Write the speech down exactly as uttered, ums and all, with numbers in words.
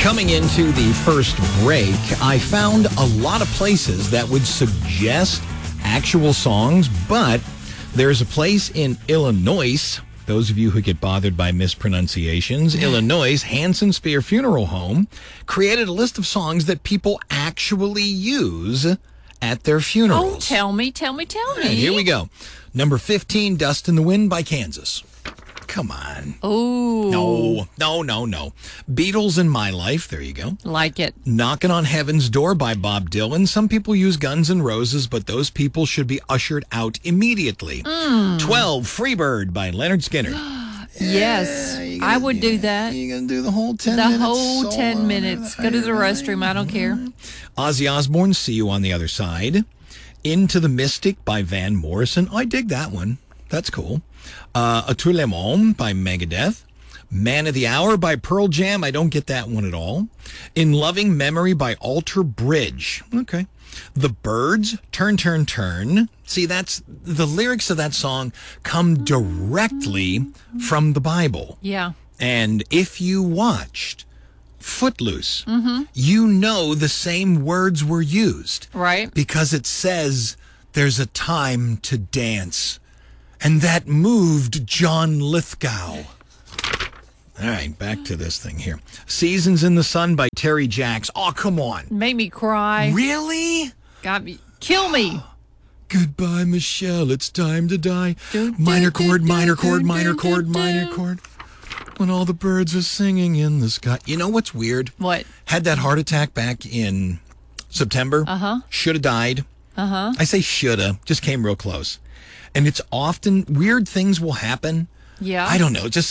Coming into the first break, I found a lot of places that would suggest actual songs, but there's a place in Illinois, those of you who get bothered by mispronunciations, Illinois, Hanson Spear Funeral Home created a list of songs that people actually use at their funerals. Oh, tell me, tell me, tell me. Right, here we go. Number fifteen, Dust in the Wind by Kansas. Come on. Oh. No, no, no, no. Beatles in My Life. There you go. Like it. Knocking on Heaven's Door by Bob Dylan. Some people use Guns N' Roses, but those people should be ushered out immediately. Mm. twelve, Freebird by Leonard Skinner. Yes, Yeah, I gonna, would do yeah, that. You're going to do the whole ten The minutes? whole solo? ten minutes. Go to the restroom. I don't care. Ozzy Osbourne, See You on the Other Side. Into the Mystic by Van Morrison. I dig that one. That's cool. Uh, A Tout Le Monde by Megadeth. Man of the Hour by Pearl Jam. I don't get that one at all. In Loving Memory by Alter Bridge. Okay. The Byrds, Turn, Turn, Turn. See, that's the lyrics of that song come directly from the Bible. Yeah. And if you watched Footloose, Mm-hmm. you know the same words were used. Right. Because it says there's a time to dance. And that moved John Lithgow. All right, back to this thing here. Seasons in the Sun by Terry Jacks. Oh, come on. Made me cry. Really? Got me. Kill me. Goodbye, Michelle. It's time to die. Do, do, Minor do, chord, do, minor do, chord, do, minor do, chord, do. minor chord. When all the birds are singing in the sky. You know what's weird? What? Had that heart attack back in September. Uh-huh. Should have died. Uh-huh. I say shoulda. Just came real close. And it's often weird things will happen. Yeah. I don't know. Just